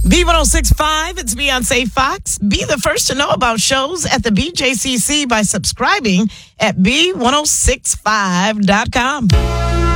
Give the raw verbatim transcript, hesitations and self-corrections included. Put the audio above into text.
B one oh six point five, it's Beyonce Fox. Be the first to know about shows at the B J C C by subscribing at B one oh six five dot com.